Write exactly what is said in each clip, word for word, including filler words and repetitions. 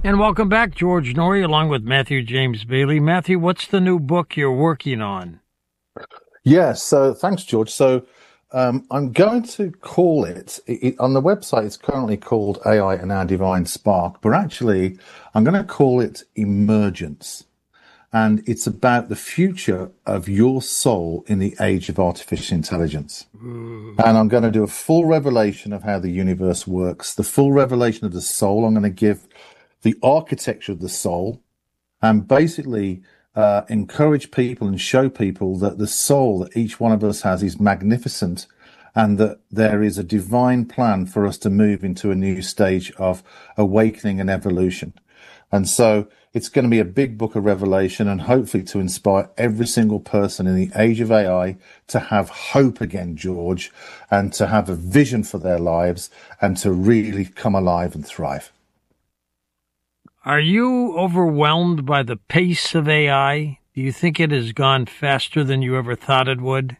And welcome back, George Noory, along with Matthew James Bailey. Matthew, what's the new book you're working on? Yes, so thanks, George. So um, I'm going to call it, it, on the website, it's currently called A I and Our Divine Spark, but actually I'm going to call it Emergence. And it's about the future of your soul in the age of artificial intelligence. Mm. And I'm going to do a full revelation of how the universe works, the full revelation of the soul. I'm going to give the architecture of the soul, and basically uh, encourage people and show people that the soul that each one of us has is magnificent, and that there is a divine plan for us to move into a new stage of awakening and evolution. And so it's going to be a big book of revelation, and hopefully to inspire every single person in the age of A I to have hope again, George, and to have a vision for their lives and to really come alive and thrive. Are you overwhelmed by the pace of A I? Do you think it has gone faster than you ever thought it would?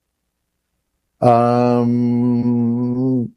Um,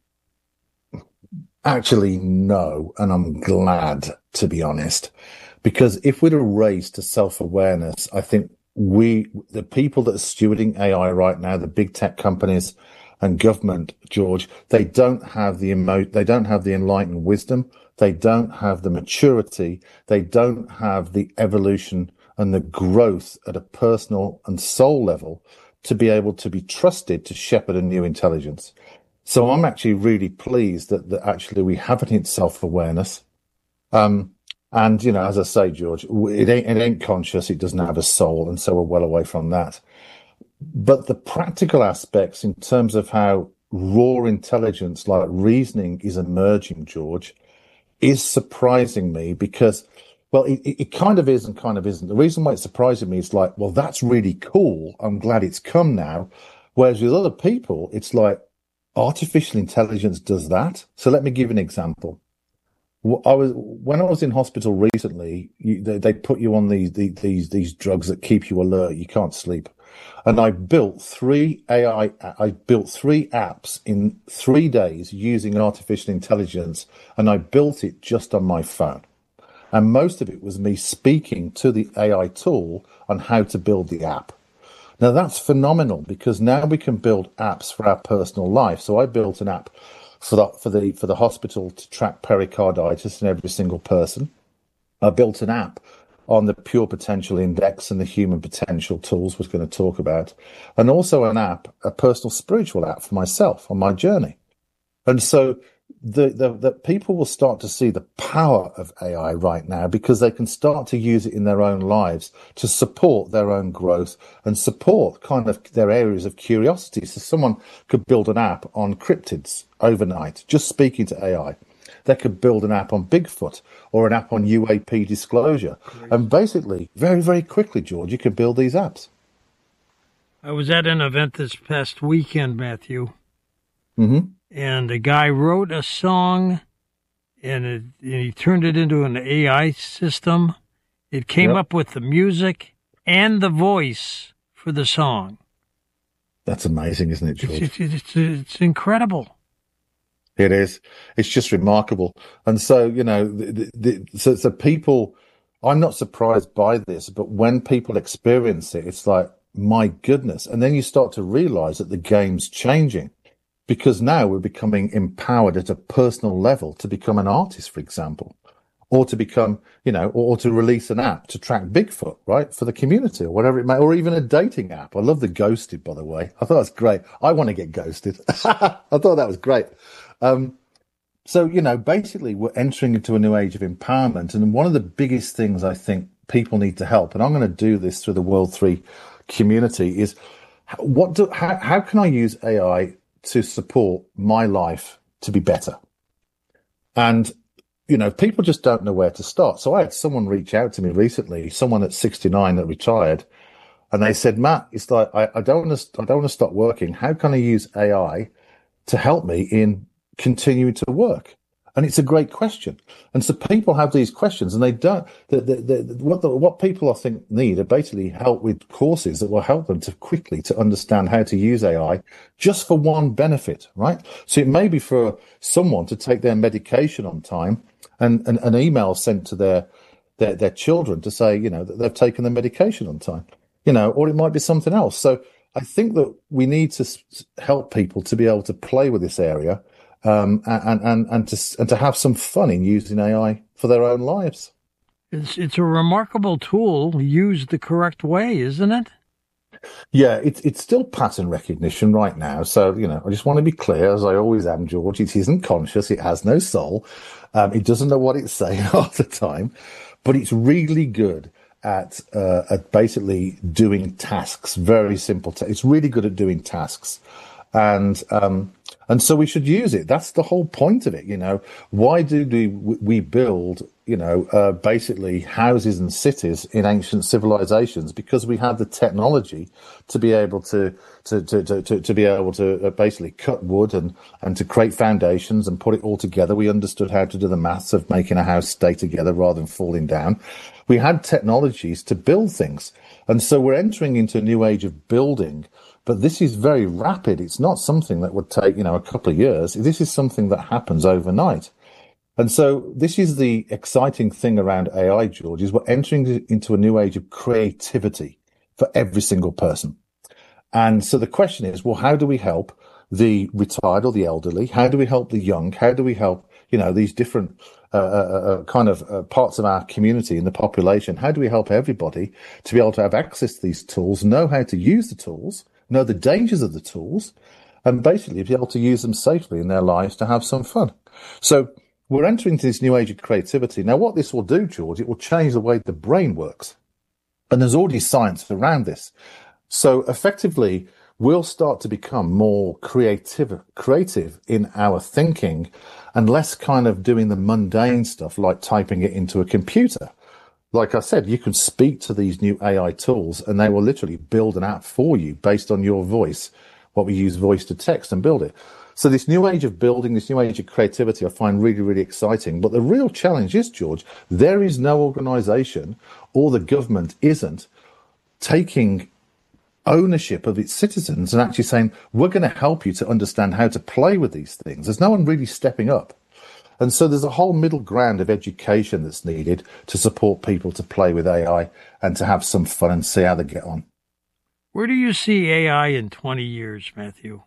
actually, no. And I'm glad, to be honest, because if we'd have raised to self-awareness, I think we, the people that are stewarding A I right now, the big tech companies and government, George, they don't have the emo, they don't have the enlightened wisdom. They don't have the maturity. They don't have the evolution and the growth at a personal and soul level to be able to be trusted to shepherd a new intelligence. So I'm actually really pleased that, that actually we haven't hit self-awareness. Um, and, you know, as I say, George, it ain't, it ain't conscious. It doesn't have a soul. And so we're well away from that. But the practical aspects in terms of how raw intelligence like reasoning is emerging, George, is surprising me because, well, it, it kind of is and kind of isn't. The reason why it's surprising me is like, well, that's really cool. I'm glad it's come now. Whereas with other people, it's like artificial intelligence does that. So let me give an example. I was when I was in hospital recently. You, they, they put you on these, these these drugs that keep you alert. You can't sleep. And I built three A I, I built three apps in three days using artificial intelligence, and I built it just on my phone. And most of it was me speaking to the A I tool on how to build the app. Now that's phenomenal because now we can build apps for our personal life. So I built an app for the, for the, for the hospital to track pericarditis in every single person. I built an app on the Pure Potential Index and the Human Potential tools was going to talk about, and also an app, a personal spiritual app for myself on my journey. And so the, the, the people will start to see the power of A I right now because they can start to use it in their own lives to support their own growth and support kind of their areas of curiosity. So someone could build an app on cryptids overnight, just speaking to A I. They could build an app on Bigfoot or an app on U A P disclosure. Great. And basically, very, very quickly, George, you could build these apps. I was at an event this past weekend, Matthew, mm-hmm. and a guy wrote a song, and, it, and he turned it into an A I system. It came yep. up with the music and the voice for the song. That's amazing, isn't it, George? It's, it's, it's, it's incredible. It is. It's just remarkable. And so, you know, the, the, so, so people, I'm not surprised by this, but when people experience it, it's like, my goodness. And then you start to realize that the game's changing because now we're becoming empowered at a personal level to become an artist, for example, or to become, you know, or, or to release an app to track Bigfoot, right, for the community or whatever it may, or even a dating app. I love the ghosted, by the way. I thought that's great. I want to get ghosted. I thought that was great. Um, so, you know, basically we're entering into a new age of empowerment. And one of the biggest things I think people need to help, and I'm going to do this through the World three community, is what do, how, how can I use A I to support my life to be better? And, you know, people just don't know where to start. So I had someone reach out to me recently, someone at sixty-nine that retired, and they said, Matt, it's like, I, I don't want to, I don't want to stop working. How can I use A I to help me in continuing to work? And it's a great question. And so people have these questions and they don't, the, the, the, what, the, what people I think need are basically help with courses that will help them to quickly to understand how to use A I just for one benefit, right? So it may be for someone to take their medication on time and, and an email sent to their, their, their children to say, you know, that they've taken their medication on time, you know, or it might be something else. So I think that we need to help people to be able to play with this area. Um, and, and, and to, and to have some fun in using A I for their own lives. It's, it's a remarkable tool used the correct way, isn't it? Yeah, it's, it's still pattern recognition right now. So, you know, I just want to be clear, as I always am, George, it isn't conscious. It has no soul. Um, it doesn't know what it's saying half the time, but it's really good at, uh, at basically doing tasks, very simple. Ta- it's really good at doing tasks. And, um, and so we should use it. That's the whole point of it. You know, why do we, we build, you know, uh, basically houses and cities in ancient civilizations? Because we had the technology to be able to, to, to, to, to, to be able to basically cut wood and, and to create foundations and put it all together. We understood how to do the maths of making a house stay together rather than falling down. We had technologies to build things. And so we're entering into a new age of building. But this is very rapid. It's not something that would take, you know, a couple of years. This is something that happens overnight. And so this is the exciting thing around A I, George, is we're entering into a new age of creativity for every single person. And so the question is, well, how do we help the retired or the elderly? How do we help the young? How do we help, you know, these different uh, uh, kind of uh, parts of our community and the population? How do we help everybody to be able to have access to these tools, know how to use the tools, know the dangers of the tools, and basically be able to use them safely in their lives to have some fun? So we're entering into this new age of creativity. Now, what this will do, George, it will change the way the brain works. And there's already science around this. So effectively, we'll start to become more creative, creative in our thinking and less kind of doing the mundane stuff like typing it into a computer. Like I said, you can speak to these new A I tools and they will literally build an app for you based on your voice, what we use voice to text, and build it. So this new age of building, this new age of creativity, I find really, really exciting. But the real challenge is, George, there is no organization or the government isn't taking ownership of its citizens and actually saying, we're going to help you to understand how to play with these things. There's no one really stepping up. And so there's a whole middle ground of education that's needed to support people to play with A I and to have some fun and see how they get on. Where do you see A I in twenty years, Matthew?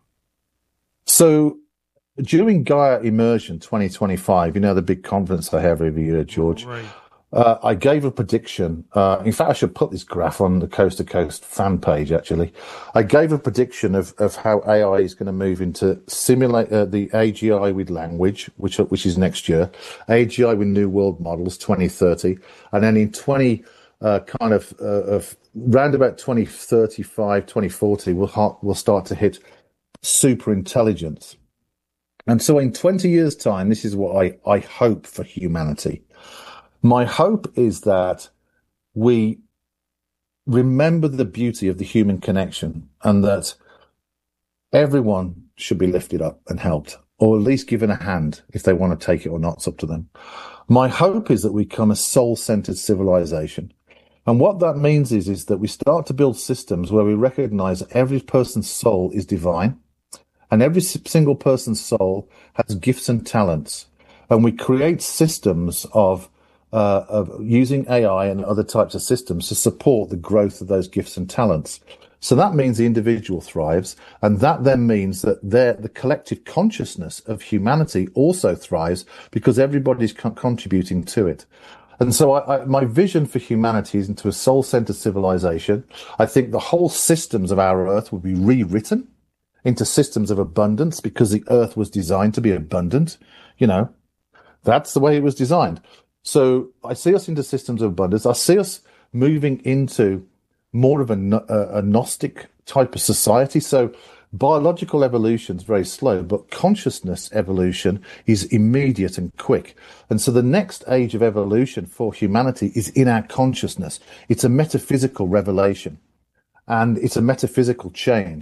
So during Gaia Immersion twenty twenty-five, you know, the big conference I have every year, George, Right. uh, I gave a prediction. Uh, in fact, I should put this graph on the Coast to Coast fan page, actually. I gave a prediction of, of how A I is going to move into simulate uh, the A G I with language, which which is next year, A G I with new world models, twenty thirty, and then in twenty uh, kind of uh, of round about twenty thirty-five, twenty forty, we'll ha- we'll start to hit super intelligence. And so in twenty years' time, this is what I, I hope for humanity. My hope is that we remember the beauty of the human connection and that everyone should be lifted up and helped, or at least given a hand. If they want to take it or not, it's up to them. My hope is that we become a soul-centered civilization. And what that means is, is that we start to build systems where we recognize that every person's soul is divine and every single person's soul has gifts and talents. And we create systems of Uh, of using A I and other types of systems to support the growth of those gifts and talents. So that means the individual thrives, and that then means that the collective consciousness of humanity also thrives because everybody's co- contributing to it. And so I, I, my vision for humanity is into a soul-centered civilization. I think the whole systems of our earth will be rewritten into systems of abundance because the earth was designed to be abundant. You know, that's the way it was designed. So I see us into systems of abundance. I see us moving into more of a, a, a Gnostic type of society. So biological evolution is very slow, but consciousness evolution is immediate and quick. And so the next age of evolution for humanity is in our consciousness. It's a metaphysical revelation and it's a metaphysical change.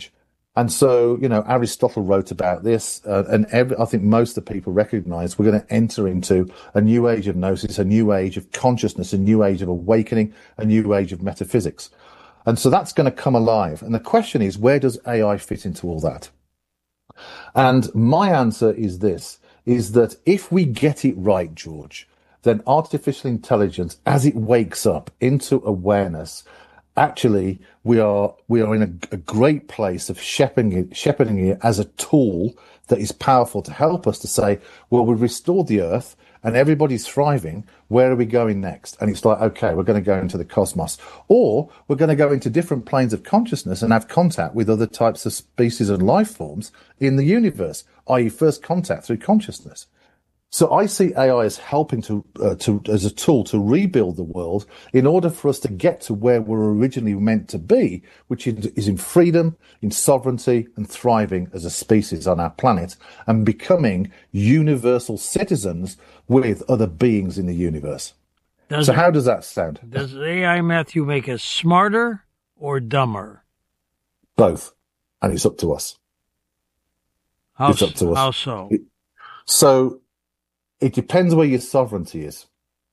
And so, you know, Aristotle wrote about this, uh, and every, I think most of the people recognize we're going to enter into a new age of gnosis, a new age of consciousness, a new age of awakening, a new age of metaphysics. And so that's going to come alive. And the question is, where does A I fit into all that? And my answer is this, is that if we get it right, George, then artificial intelligence, as it wakes up into awareness, actually, we are we are in a, a great place of shepherding it, shepherding it as a tool that is powerful to help us to say, well, we've restored the earth and everybody's thriving. Where are we going next? And it's like, okay, we're going to go into the cosmos, or we're going to go into different planes of consciousness and have contact with other types of species and life forms in the universe, that is first contact through consciousness. So I see A I as helping to, uh, to, as a tool to rebuild the world in order for us to get to where we're originally meant to be, which is in freedom, in sovereignty, and thriving as a species on our planet, and becoming universal citizens with other beings in the universe. Does so how does that sound? Does A I, Matthew, make us smarter or dumber? Both. And it's up to us. How, it's up to us. How so? It, so... It depends where your sovereignty is.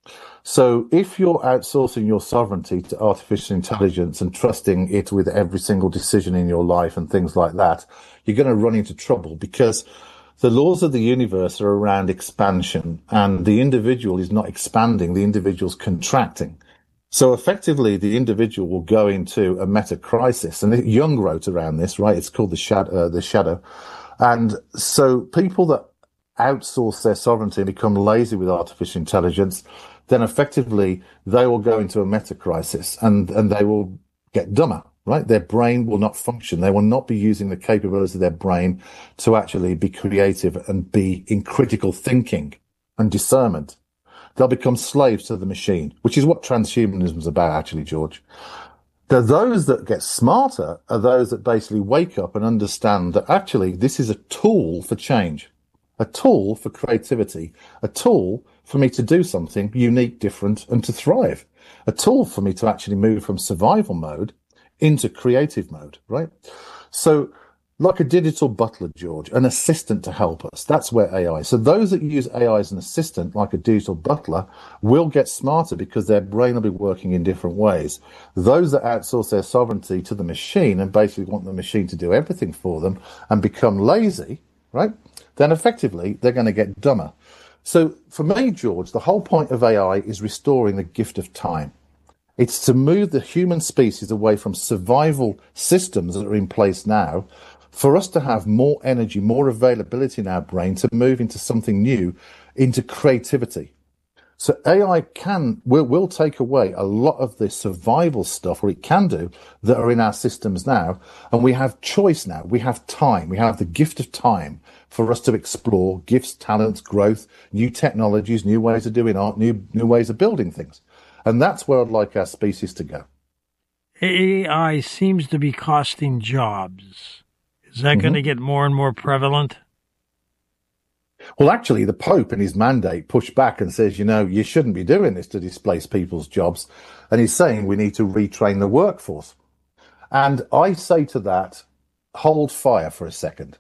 So if you're outsourcing your sovereignty to artificial intelligence and trusting it with every single decision in your life and things like that, you're going to run into trouble, because the laws of the universe are around expansion, and the individual is not expanding, the individual's contracting. So effectively, the individual will go into a meta crisis. And Jung wrote around this, right? It's called the shadow, uh, the shadow. And so people that outsource their sovereignty and become lazy with artificial intelligence, then effectively they will go into a meta crisis, and, and they will get dumber, right? Their brain will not function. They will not be using the capabilities of their brain to actually be creative and be in critical thinking and discernment. They'll become slaves to the machine, which is what transhumanism is about, actually, George. Now, those that get smarter are those that basically wake up and understand that actually this is a tool for change. A tool for creativity, a tool for me to do something unique, different, and to thrive. A tool for me to actually move from survival mode into creative mode, right? So like a digital butler, George, an assistant to help us. That's where A I. So those that use A I as an assistant, like a digital butler, will get smarter because their brain will be working in different ways. Those that outsource their sovereignty to the machine and basically want the machine to do everything for them and become lazy, right? Then effectively they're going to get dumber. So for me, George, the whole point of A I is restoring the gift of time. It's to move the human species away from survival systems that are in place now, for us to have more energy, more availability in our brain to move into something new, into creativity. So A I can, will, will take away a lot of the survival stuff, or it can do, that are in our systems now. And we have choice now. We have time. We have the gift of time for us to explore gifts, talents, growth, new technologies, new ways of doing art, new, new ways of building things. And that's where I'd like our species to go. A I seems to be costing jobs. Is that mm-hmm. going to get more and more prevalent? Well, actually, the Pope in his mandate pushed back and says, you know, you shouldn't be doing this to displace people's jobs. And he's saying we need to retrain the workforce. And I say to that, hold fire for a second.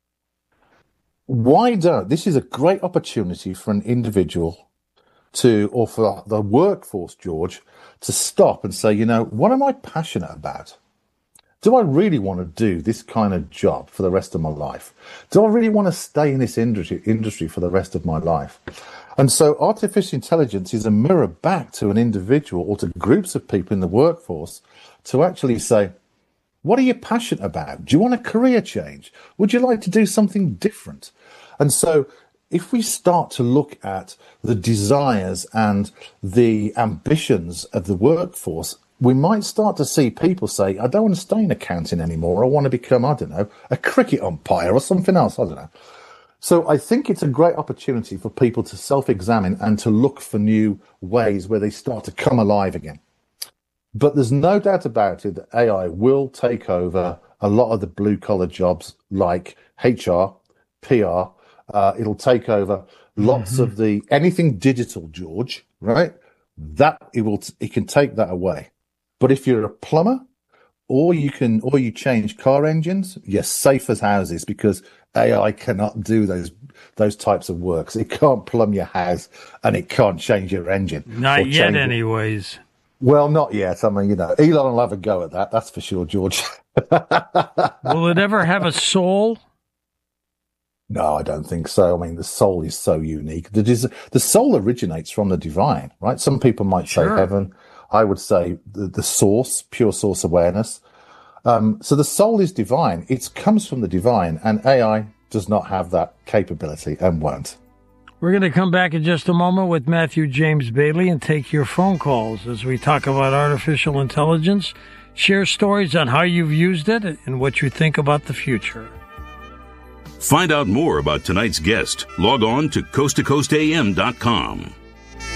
Why don't, this is a great opportunity for an individual to, or for the workforce, George, to stop and say, you know, what am I passionate about? Do I really want to do this kind of job for the rest of my life? Do I really want to stay in this industry, industry for the rest of my life? And so artificial intelligence is a mirror back to an individual or to groups of people in the workforce to actually say, what are you passionate about? Do you want a career change? Would you like to do something different? And so if we start to look at the desires and the ambitions of the workforce, we might start to see people say, I don't want to stay in accounting anymore. I want to become, I don't know, a cricket umpire or something else. I don't know. So I think it's a great opportunity for people to self-examine and to look for new ways where they start to come alive again. But there's no doubt about it that A I will take over a lot of the blue-collar jobs like H R, P R. Uh, it'll take over lots mm-hmm. of the anything digital, George, right? That it will, it can take that away. But if you're a plumber or you can, or you change car engines. Yes, safe as houses, because A I cannot do those those types of works. It can't plumb your house, and it can't change your engine. Not yet, anyways. Well, not yet. I mean, you know, Elon will have a go at that. That's for sure, George. Will it ever have a soul? No, I don't think so. I mean, the soul is so unique. The, the soul originates from the divine, right? Some people might say Sure. heaven. I would say the, the source, pure source awareness. Um, so the soul is divine. It comes from the divine, and A I does not have that capability and won't. We're going to come back in just a moment with Matthew James Bailey and take your phone calls as we talk about artificial intelligence, share stories on how you've used it and what you think about the future. Find out more about tonight's guest. Log on to coast to coast a m dot com.